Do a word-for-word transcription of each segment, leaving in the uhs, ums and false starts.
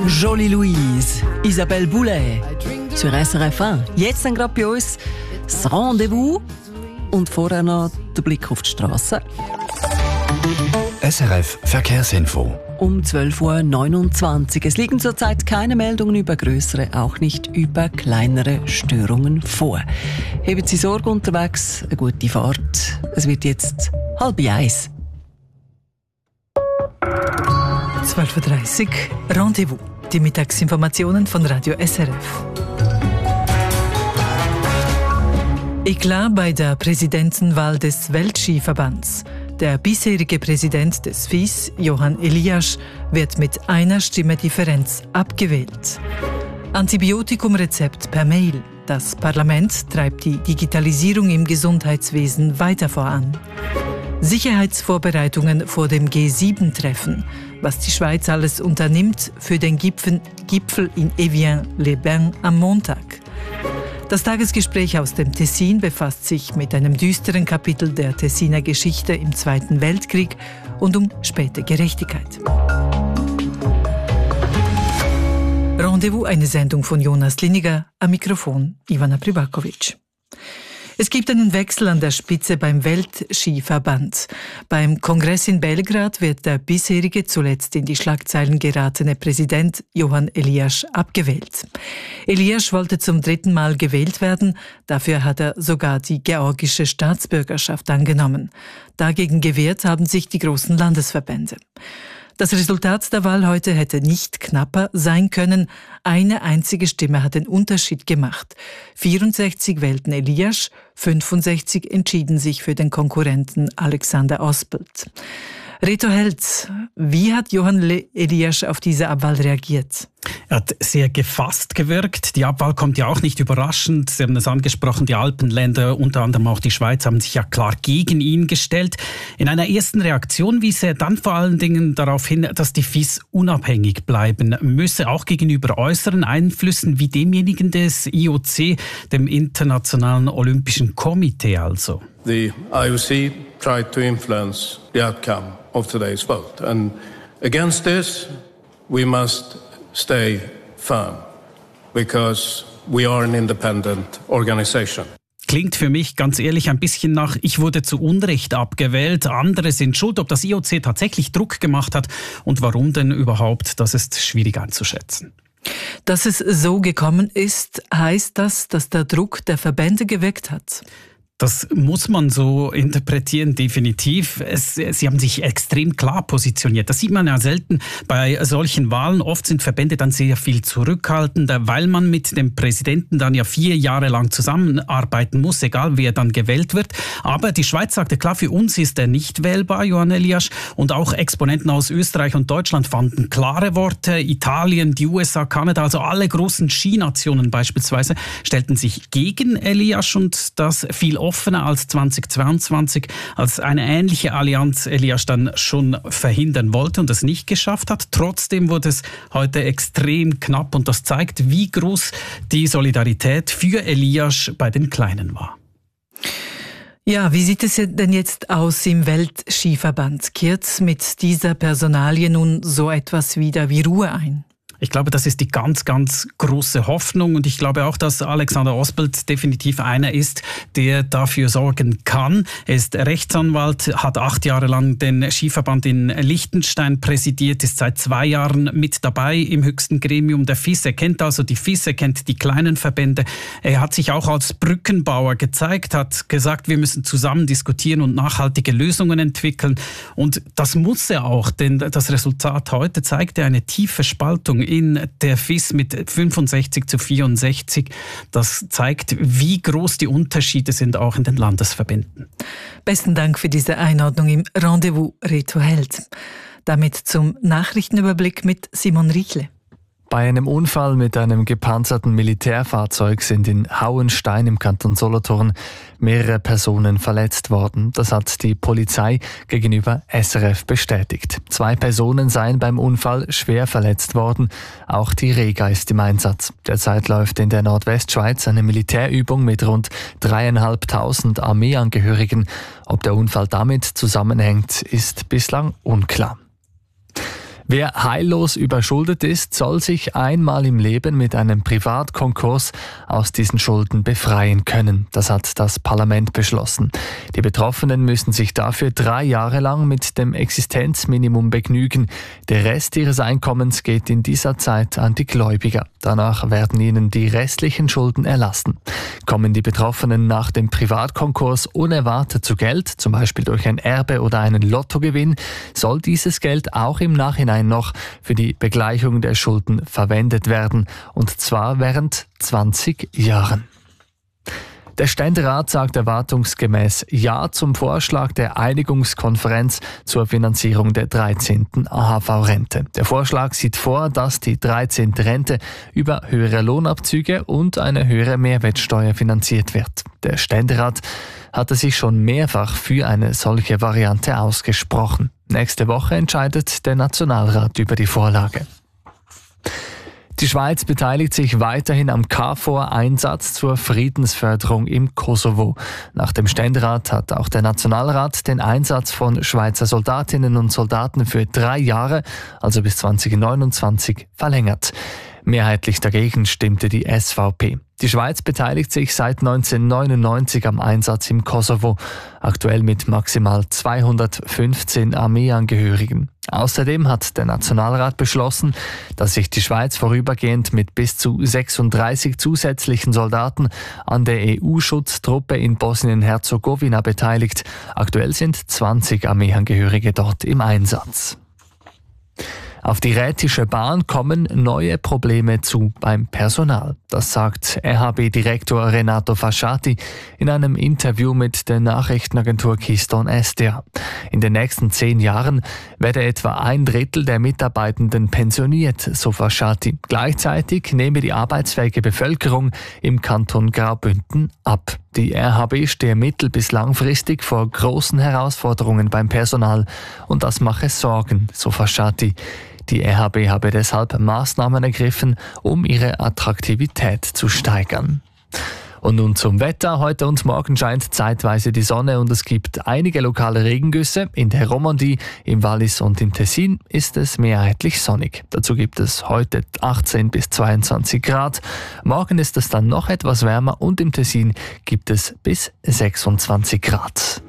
Jolie Louise, Isabelle Boulay, sur S R F eins. Jetzt dann gerade bei uns das Rendezvous und vorher noch der Blick auf die Straße. S R F Verkehrsinfo. Um zwölf Uhr neunundzwanzig. Es liegen zurzeit keine Meldungen über grössere, auch nicht über kleinere Störungen vor. Haben Sie Sorge unterwegs, eine gute Fahrt. Es wird jetzt halb eins. zwölf Uhr dreißig, Rendezvous. Die Mittagsinformationen von Radio S R F. Eklat bei der Präsidentenwahl des Weltskiverbands. Der bisherige Präsident des F I S, Johann Eliasch, wird mit einer Stimme Differenz abgewählt. Antibiotikumrezept per Mail. Das Parlament treibt die Digitalisierung im Gesundheitswesen weiter voran. Sicherheitsvorbereitungen vor dem G sieben Treffen. Was die Schweiz alles unternimmt für den Gipfel, Gipfel in Evian-les-Bains am Montag. Das Tagesgespräch aus dem Tessin befasst sich mit einem düsteren Kapitel der Tessiner Geschichte im Zweiten Weltkrieg und um späte Gerechtigkeit. Rendezvous, eine Sendung von Jonas Liniger, am Mikrofon Ivana Pribakovic. Es gibt einen Wechsel an der Spitze beim Weltskiverband. Beim Kongress in Belgrad wird der bisherige, zuletzt in die Schlagzeilen geratene Präsident Johann Eliasch abgewählt. Eliasch wollte zum dritten Mal gewählt werden. Dafür hat er sogar die georgische Staatsbürgerschaft angenommen. Dagegen gewehrt haben sich die großen Landesverbände. Das Resultat der Wahl heute hätte nicht knapper sein können. Eine einzige Stimme hat den Unterschied gemacht. vierundsechzig wählten Eliasch, fünfundsechzig entschieden sich für den Konkurrenten Alexander Ospelt. Reto Held, wie hat Johann Eliasch auf diese Abwahl reagiert? Er hat sehr gefasst gewirkt. Die Abwahl kommt ja auch nicht überraschend. Sie haben es angesprochen, die Alpenländer, unter anderem auch die Schweiz, haben sich ja klar gegen ihn gestellt. In einer ersten Reaktion wies er dann vor allen Dingen darauf hin, dass die F I S unabhängig bleiben müsse, auch gegenüber äußeren Einflüssen wie demjenigen des I O C, dem Internationalen Olympischen Komitee also. The I O C tried to influence the outcome of today's vote, and against this we must stay firm, because we are an independent organization. Klingt für mich ganz ehrlich ein bisschen nach, ich wurde zu Unrecht abgewählt, andere sind schuld. Ob das I O C tatsächlich Druck gemacht hat und warum denn überhaupt, das ist schwierig einzuschätzen. Dass es so gekommen ist, heißt das, dass der Druck der Verbände geweckt hat? Das muss man so interpretieren, definitiv. Es, sie haben sich extrem klar positioniert. Das sieht man ja selten bei solchen Wahlen. Oft sind Verbände dann sehr viel zurückhaltender, weil man mit dem Präsidenten dann ja vier Jahre lang zusammenarbeiten muss, egal wer dann gewählt wird. Aber die Schweiz sagte klar, für uns ist er nicht wählbar, Johann Eliasch. Und auch Exponenten aus Österreich und Deutschland fanden klare Worte. Italien, die U S A, Kanada, also alle großen Skinationen beispielsweise, stellten sich gegen Eliasch und das fiel oft offener als zweitausendzweiundzwanzig, als eine ähnliche Allianz Eliasch dann schon verhindern wollte und es nicht geschafft hat. Trotzdem wurde es heute extrem knapp und das zeigt, wie groß die Solidarität für Eliasch bei den Kleinen war. Ja, wie sieht es denn jetzt aus im Weltskiverband? Kehrt mit dieser Personalie nun so etwas wieder wie Ruhe ein? Ich glaube, das ist die ganz, ganz große Hoffnung und ich glaube auch, dass Alexander Ospelt definitiv einer ist, der dafür sorgen kann. Er ist Rechtsanwalt, hat acht Jahre lang den Skiverband in Liechtenstein präsidiert, ist seit zwei Jahren mit dabei im höchsten Gremium der F I S. Er kennt also die F I S, er kennt die kleinen Verbände. Er hat sich auch als Brückenbauer gezeigt, hat gesagt, wir müssen zusammen diskutieren und nachhaltige Lösungen entwickeln. Und das muss er auch, denn das Resultat heute zeigte eine tiefe Spaltung in der F I S mit fünfundsechzig zu vierundsechzig. Das zeigt, wie groß die Unterschiede sind, auch in den Landesverbänden. Besten Dank für diese Einordnung im Rendezvous, Reto Held. Damit zum Nachrichtenüberblick mit Simon Riechle. Bei einem Unfall mit einem gepanzerten Militärfahrzeug sind in Hauenstein im Kanton Solothurn mehrere Personen verletzt worden. Das hat die Polizei gegenüber S R F bestätigt. Zwei Personen seien beim Unfall schwer verletzt worden. Auch die Rega ist im Einsatz. Derzeit läuft in der Nordwestschweiz eine Militärübung mit rund dreieinhalbtausend Armeeangehörigen. Ob der Unfall damit zusammenhängt, ist bislang unklar. Wer heillos überschuldet ist, soll sich einmal im Leben mit einem Privatkonkurs aus diesen Schulden befreien können. Das hat das Parlament beschlossen. Die Betroffenen müssen sich dafür drei Jahre lang mit dem Existenzminimum begnügen. Der Rest ihres Einkommens geht in dieser Zeit an die Gläubiger. Danach werden ihnen die restlichen Schulden erlassen. Kommen die Betroffenen nach dem Privatkonkurs unerwartet zu Geld, zum Beispiel durch ein Erbe oder einen Lottogewinn, soll dieses Geld auch im Nachhinein noch für die Begleichung der Schulden verwendet werden, und zwar während zwanzig Jahren. Der Ständerat sagt erwartungsgemäß Ja zum Vorschlag der Einigungskonferenz zur Finanzierung der dreizehnten A H V-Rente. Der Vorschlag sieht vor, dass die dreizehnte Rente über höhere Lohnabzüge und eine höhere Mehrwertsteuer finanziert wird. Der Ständerat hatte sich schon mehrfach für eine solche Variante ausgesprochen. Nächste Woche entscheidet der Nationalrat über die Vorlage. Die Schweiz beteiligt sich weiterhin am K F O R-Einsatz zur Friedensförderung im Kosovo. Nach dem Ständerat hat auch der Nationalrat den Einsatz von Schweizer Soldatinnen und Soldaten für drei Jahre, also bis zwanzig neunundzwanzig, verlängert. Mehrheitlich dagegen stimmte die S V P. Die Schweiz beteiligt sich seit neunzehnhundertneunundneunzig am Einsatz im Kosovo, aktuell mit maximal zweihundertfünfzehn Armeeangehörigen. Außerdem hat der Nationalrat beschlossen, dass sich die Schweiz vorübergehend mit bis zu sechsunddreißig zusätzlichen Soldaten an der E U-Schutztruppe in Bosnien-Herzegowina beteiligt. Aktuell sind zwanzig Armeeangehörige dort im Einsatz. Auf die Rätische Bahn kommen neue Probleme zu beim Personal. Das sagt R H B-Direktor Renato Fasciati in einem Interview mit der Nachrichtenagentur Keystone S D A. In den nächsten zehn Jahren werde etwa ein Drittel der Mitarbeitenden pensioniert, so Fasciati. Gleichzeitig nehme die arbeitsfähige Bevölkerung im Kanton Graubünden ab. Die R H B stehe mittel- bis langfristig vor großen Herausforderungen beim Personal und das mache Sorgen, so Fasciati. Die R H B habe deshalb Maßnahmen ergriffen, um ihre Attraktivität zu steigern. Und nun zum Wetter. Heute und morgen scheint zeitweise die Sonne und es gibt einige lokale Regengüsse. In der Romandie, im Wallis und im Tessin ist es mehrheitlich sonnig. Dazu gibt es heute achtzehn bis zweiundzwanzig Grad. Morgen ist es dann noch etwas wärmer und im Tessin gibt es bis sechsundzwanzig Grad.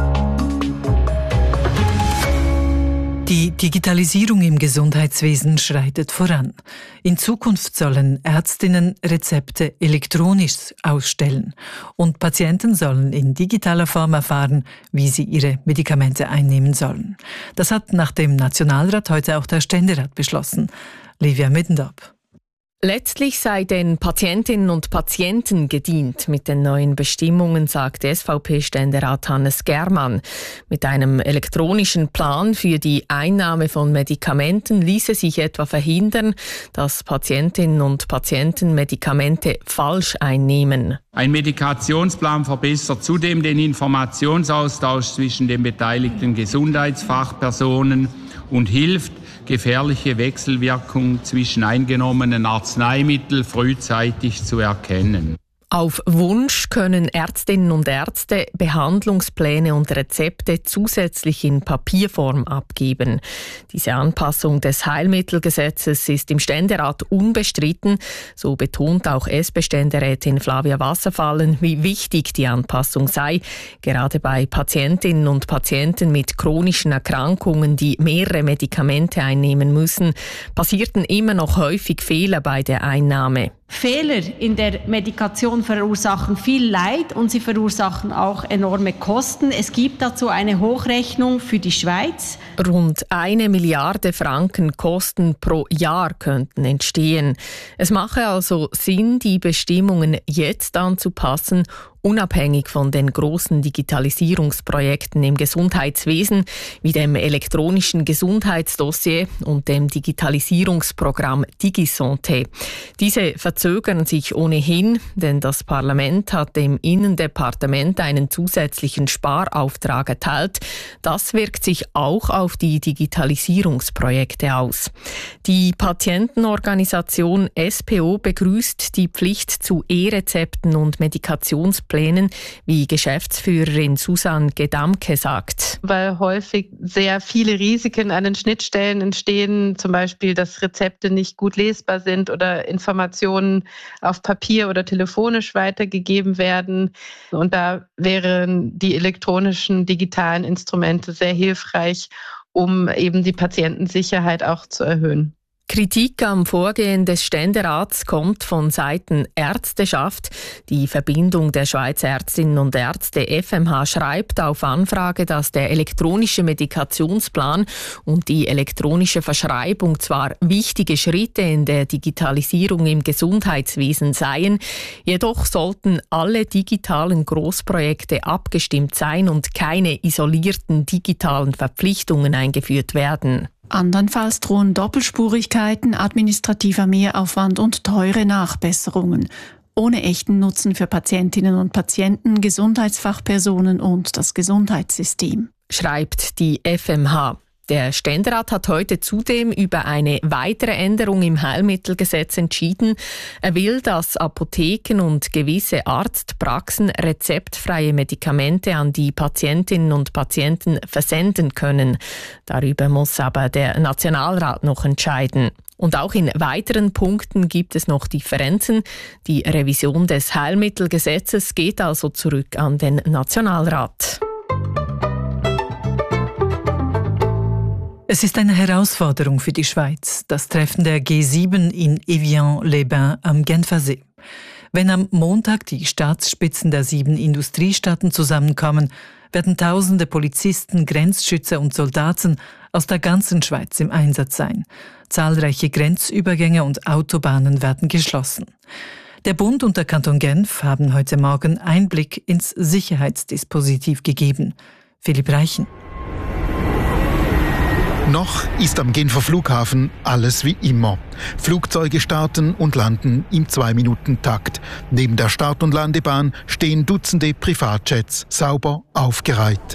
Die Digitalisierung im Gesundheitswesen schreitet voran. In Zukunft sollen Ärztinnen Rezepte elektronisch ausstellen und Patienten sollen in digitaler Form erfahren, wie sie ihre Medikamente einnehmen sollen. Das hat nach dem Nationalrat heute auch der Ständerat beschlossen. Livia Middendorp. Letztlich sei den Patientinnen und Patienten gedient mit den neuen Bestimmungen, sagt S V P-Ständerat Hannes Germann. Mit einem elektronischen Plan für die Einnahme von Medikamenten ließe sich etwa verhindern, dass Patientinnen und Patienten Medikamente falsch einnehmen. Ein Medikationsplan verbessert zudem den Informationsaustausch zwischen den beteiligten Gesundheitsfachpersonen und hilft, gefährliche Wechselwirkungen zwischen eingenommenen Arzneimitteln frühzeitig zu erkennen. Auf Wunsch können Ärztinnen und Ärzte Behandlungspläne und Rezepte zusätzlich in Papierform abgeben. Diese Anpassung des Heilmittelgesetzes ist im Ständerat unbestritten. So betont auch S P-Ständerätin Flavia Wasserfallen, wie wichtig die Anpassung sei. Gerade bei Patientinnen und Patienten mit chronischen Erkrankungen, die mehrere Medikamente einnehmen müssen, passierten immer noch häufig Fehler bei der Einnahme. Fehler in der Medikation verursachen viel Leid und sie verursachen auch enorme Kosten. Es gibt dazu eine Hochrechnung für die Schweiz. Rund eine Milliarde Franken Kosten pro Jahr könnten entstehen. Es mache also Sinn, die Bestimmungen jetzt anzupassen, unabhängig von den großen Digitalisierungsprojekten im Gesundheitswesen wie dem elektronischen Gesundheitsdossier und dem Digitalisierungsprogramm DigiSanté. Diese verzögern sich ohnehin, denn das Parlament hat dem Innendepartement einen zusätzlichen Sparauftrag erteilt. Das wirkt sich auch auf die Digitalisierungsprojekte aus. Die Patientenorganisation S P O begrüßt die Pflicht zu E-Rezepten und Medikationsplänen Plänen, wie Geschäftsführerin Susanne Gedamke sagt. Weil häufig sehr viele Risiken an den Schnittstellen entstehen, zum Beispiel, dass Rezepte nicht gut lesbar sind oder Informationen auf Papier oder telefonisch weitergegeben werden. Und da wären die elektronischen, digitalen Instrumente sehr hilfreich, um eben die Patientensicherheit auch zu erhöhen. Kritik am Vorgehen des Ständerats kommt von Seiten Ärzteschaft. Die Verbindung der Schweizer Ärztinnen und Ärzte F M H schreibt auf Anfrage, dass der elektronische Medikationsplan und die elektronische Verschreibung zwar wichtige Schritte in der Digitalisierung im Gesundheitswesen seien, jedoch sollten alle digitalen Großprojekte abgestimmt sein und keine isolierten digitalen Verpflichtungen eingeführt werden. Andernfalls drohen Doppelspurigkeiten, administrativer Mehraufwand und teure Nachbesserungen, ohne echten Nutzen für Patientinnen und Patienten, Gesundheitsfachpersonen und das Gesundheitssystem, schreibt die F M H. Der Ständerat hat heute zudem über eine weitere Änderung im Heilmittelgesetz entschieden. Er will, dass Apotheken und gewisse Arztpraxen rezeptfreie Medikamente an die Patientinnen und Patienten versenden können. Darüber muss aber der Nationalrat noch entscheiden. Und auch in weiteren Punkten gibt es noch Differenzen. Die Revision des Heilmittelgesetzes geht also zurück an den Nationalrat. Es ist eine Herausforderung für die Schweiz, das Treffen der G sieben in Evian-les-Bains am Genfersee. Wenn am Montag die Staatsspitzen der sieben Industriestaaten zusammenkommen, werden tausende Polizisten, Grenzschützer und Soldaten aus der ganzen Schweiz im Einsatz sein. Zahlreiche Grenzübergänge und Autobahnen werden geschlossen. Der Bund und der Kanton Genf haben heute Morgen Einblick ins Sicherheitsdispositiv gegeben. Philipp Reichen. Noch ist am Genfer Flughafen alles wie immer. Flugzeuge starten und landen im Zwei-Minuten-Takt. Neben der Start- und Landebahn stehen Dutzende Privatjets, sauber aufgereiht.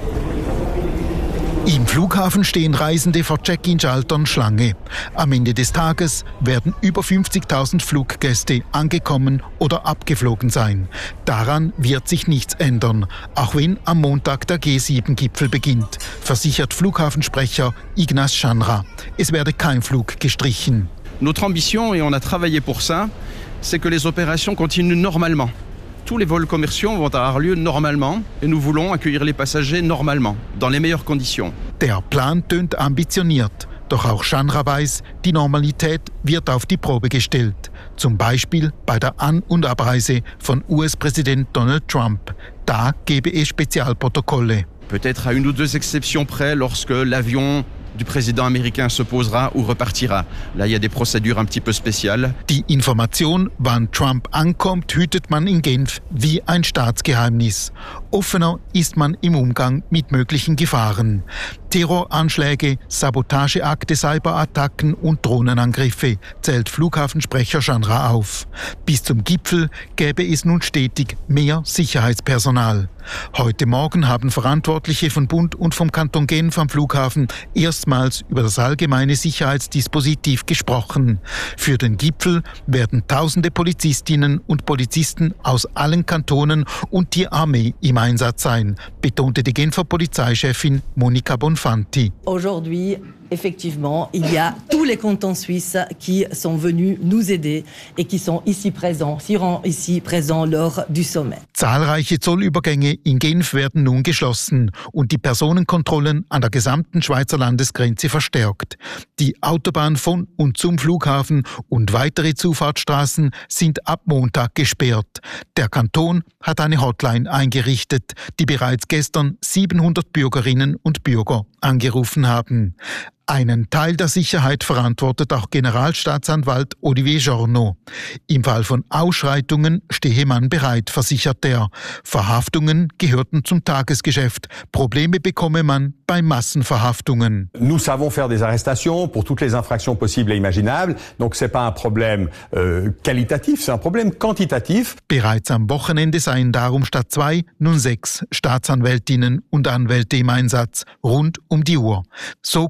Im Flughafen stehen Reisende vor Check-in-Schaltern Schlange. Am Ende des Tages werden über fünfzigtausend Fluggäste angekommen oder abgeflogen sein. Daran wird sich nichts ändern, auch wenn am Montag der G sieben Gipfel beginnt, versichert Flughafensprecher Ignace Chanra. Es werde kein Flug gestrichen. Notre ambition, et on a travaillé pour ça, c'est que les opérations continuent normalement. Tous les vols commerciaux vont avoir lieu normalement et nous voulons accueillir les passagers normalement, dans les meilleures conditions. Der Plan tönt ambitioniert, doch auch Chanra weiß, die Normalität wird auf die Probe gestellt. Zum Beispiel bei der An- und Abreise von U S-Präsident Donald Trump. Da gebe es Spezialprotokolle. Peut-être à une ou deux exceptions près lorsque l'avion du président américain se posera ou repartira. Là, il y a des procédures un petit peu spéciales. Die Information, wann Trump ankommt, hütet man in Genf wie ein Staatsgeheimnis. Offener ist man im Umgang mit möglichen Gefahren. Terroranschläge, Sabotageakte, Cyberattacken und Drohnenangriffe, zählt Flughafensprecher Chanra auf. Bis zum Gipfel gäbe es nun stetig mehr Sicherheitspersonal. Heute Morgen haben Verantwortliche von Bund und vom Kanton Genf am Flughafen erstmals über das allgemeine Sicherheitsdispositiv gesprochen. Für den Gipfel werden tausende Polizistinnen und Polizisten aus allen Kantonen und die Armee im Einsatz sein, betonte die Genfer Polizeichefin Monika Bonfanti. Aujourd'hui, effectivement, il y a tous les cantons suisses qui sont venus nous aider et qui sont ici présents, seront ici présents lors du sommet. Zahlreiche Zollübergänge in Genf werden nun geschlossen und die Personenkontrollen an der gesamten Schweizer Landesgrenze verstärkt. Die Autobahn von und zum Flughafen und weitere Zufahrtsstraßen sind ab Montag gesperrt. Der Kanton hat eine Hotline eingerichtet, die bereits gestern siebenhundert Bürgerinnen und Bürger angerufen haben. Einen Teil der Sicherheit verantwortet auch Generalstaatsanwalt Olivier Journeau. Im Fall von Ausschreitungen stehe man bereit, versichert er. Verhaftungen gehörten zum Tagesgeschäft. Probleme bekomme man bei Massenverhaftungen. Nous savons faire des arrestations pour toutes les infractions possibles et imaginables. Donc c'est pas un problème euh, qualitatif, c'est un problème quantitatif. Bereits am Wochenende seien darum statt zwei nun sechs Staatsanwältinnen und Anwälte im Einsatz, rund um die Uhr. So könne man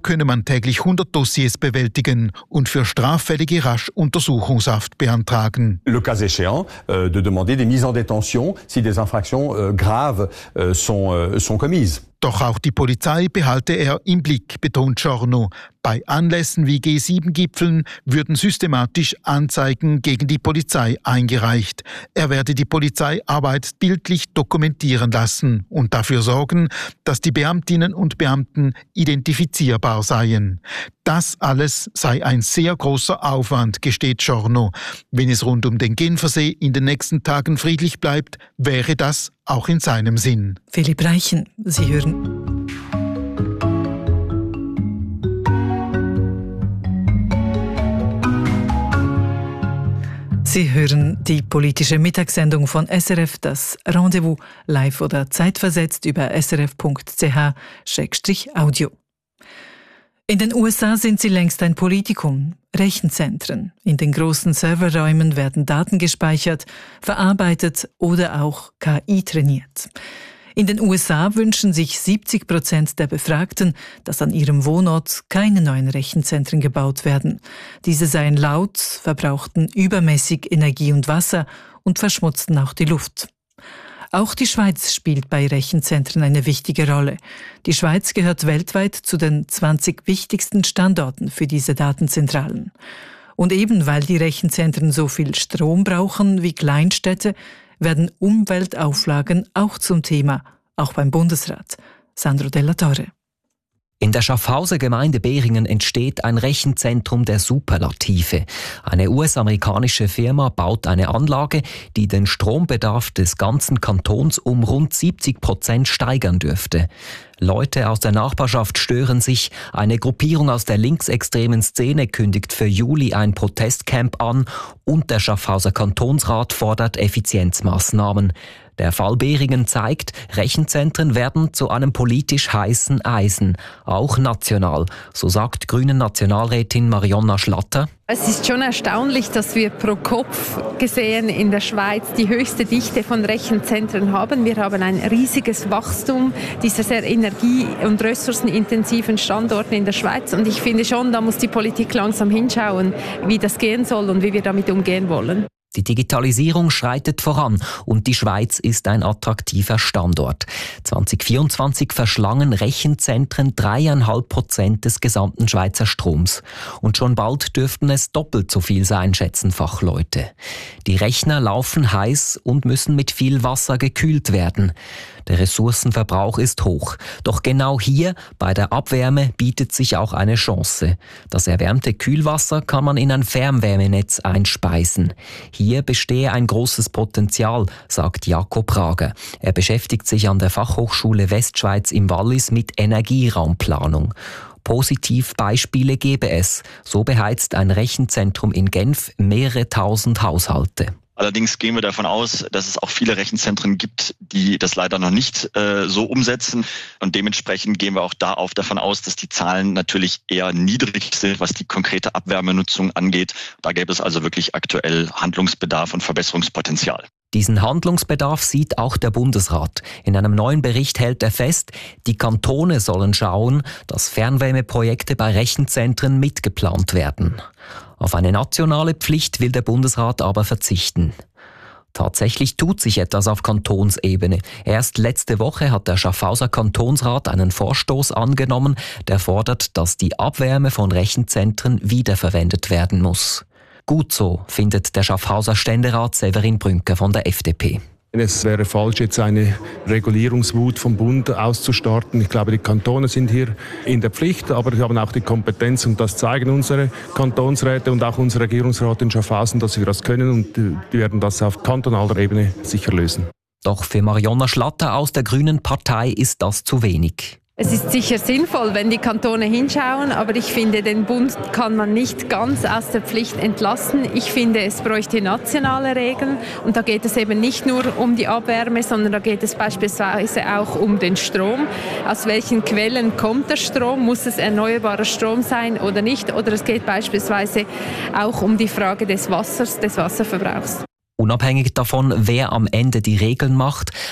man täglich hundert Dossiers bewältigen und für Straffällige rasch Untersuchungshaft beantragen. Le cas échéant, euh, de demander des mises en détention si des infractions euh, graves euh, sont, euh, sont commises. Doch auch die Polizei behalte er im Blick, betont Giorno. Bei Anlässen wie G sieben Gipfeln würden systematisch Anzeigen gegen die Polizei eingereicht. Er werde die Polizeiarbeit bildlich dokumentieren lassen und dafür sorgen, dass die Beamtinnen und Beamten identifizierbar seien. Das alles sei ein sehr großer Aufwand, gesteht Giorno. Wenn es rund um den Genfersee in den nächsten Tagen friedlich bleibt, wäre das auch in seinem Sinn. Philipp Reichen, Sie hören. Sie hören die politische Mittagssendung von S R F, das Rendezvous, live oder zeitversetzt über s r f punkt c h slash audio. In den U S A sind sie längst ein Politikum. Rechenzentren. In den großen Serverräumen werden Daten gespeichert, verarbeitet oder auch K I trainiert. In den U S A wünschen sich siebzig Prozent der Befragten, dass an ihrem Wohnort keine neuen Rechenzentren gebaut werden. Diese seien laut, verbrauchten übermäßig Energie und Wasser und verschmutzten auch die Luft. Auch die Schweiz spielt bei Rechenzentren eine wichtige Rolle. Die Schweiz gehört weltweit zu den zwanzig wichtigsten Standorten für diese Datenzentralen. Und eben weil die Rechenzentren so viel Strom brauchen wie Kleinstädte, werden Umweltauflagen auch zum Thema, auch beim Bundesrat. Sandro Della Torre. In der Schaffhauser Gemeinde Behringen entsteht ein Rechenzentrum der Superlative. Eine U S-amerikanische Firma baut eine Anlage, die den Strombedarf des ganzen Kantons um rund siebzig Prozent steigern dürfte. Leute aus der Nachbarschaft stören sich. Eine Gruppierung aus der linksextremen Szene kündigt für Juli ein Protestcamp an und der Schaffhauser Kantonsrat fordert Effizienzmaßnahmen. Der Fall Behringen zeigt, Rechenzentren werden zu einem politisch heißen Eisen, auch national, so sagt Grünen Nationalrätin Marionna Schlatter. Es ist schon erstaunlich, dass wir pro Kopf gesehen in der Schweiz die höchste Dichte von Rechenzentren haben. Wir haben ein riesiges Wachstum dieser sehr energie- und ressourcenintensiven Standorte in der Schweiz. Und ich finde schon, da muss die Politik langsam hinschauen, wie das gehen soll und wie wir damit umgehen wollen. Die Digitalisierung schreitet voran und die Schweiz ist ein attraktiver Standort. zwanzig vierundzwanzig verschlangen Rechenzentren dreieinhalb Prozent des gesamten Schweizer Stroms. Und schon bald dürften es doppelt so viel sein, schätzen Fachleute. Die Rechner laufen heiß und müssen mit viel Wasser gekühlt werden. Der Ressourcenverbrauch ist hoch. Doch genau hier, bei der Abwärme, bietet sich auch eine Chance. Das erwärmte Kühlwasser kann man in ein Fernwärmenetz einspeisen. Hier bestehe ein großes Potenzial, sagt Jakob Rager. Er beschäftigt sich an der Fachhochschule Westschweiz im Wallis mit Energieraumplanung. Positivbeispiele gebe es. So beheizt ein Rechenzentrum in Genf mehrere tausend Haushalte. Allerdings gehen wir davon aus, dass es auch viele Rechenzentren gibt, die das leider noch nicht äh, so umsetzen. Und dementsprechend gehen wir auch da auf davon aus, dass die Zahlen natürlich eher niedrig sind, was die konkrete Abwärmenutzung angeht. Da gäbe es also wirklich aktuell Handlungsbedarf und Verbesserungspotenzial. Diesen Handlungsbedarf sieht auch der Bundesrat. In einem neuen Bericht hält er fest, die Kantone sollen schauen, dass Fernwärmeprojekte bei Rechenzentren mitgeplant werden. Auf eine nationale Pflicht will der Bundesrat aber verzichten. Tatsächlich tut sich etwas auf Kantonsebene. Erst letzte Woche hat der Schaffhauser Kantonsrat einen Vorstoß angenommen, der fordert, dass die Abwärme von Rechenzentren wiederverwendet werden muss. Gut so, findet der Schaffhauser Ständerat Severin Brünker von der F D P. Es wäre falsch, jetzt eine Regulierungswut vom Bund auszustarten. Ich glaube, die Kantone sind hier in der Pflicht, aber sie haben auch die Kompetenz und das zeigen unsere Kantonsräte und auch unser Regierungsrat in Schaffhausen, dass wir das können und die werden das auf kantonaler Ebene sicher lösen. Doch für Marionna Schlatter aus der Grünen Partei ist das zu wenig. Es ist sicher sinnvoll, wenn die Kantone hinschauen, aber ich finde, den Bund kann man nicht ganz aus der Pflicht entlassen. Ich finde, es bräuchte nationale Regeln und da geht es eben nicht nur um die Abwärme, sondern da geht es beispielsweise auch um den Strom. Aus welchen Quellen kommt der Strom? Muss es erneuerbarer Strom sein oder nicht? Oder es geht beispielsweise auch um die Frage des Wassers, des Wasserverbrauchs. Unabhängig davon, wer am Ende die Regeln macht,